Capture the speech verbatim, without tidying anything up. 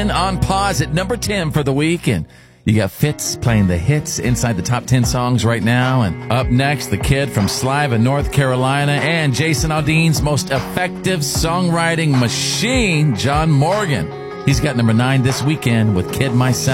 On pause at number ten for the week. And you got Fitz playing the hits inside the top ten songs right now. And up next, the kid from Sliva, North Carolina, and Jason Aldean's most effective songwriting machine, John Morgan. He's got number nine this weekend with Kid Myself.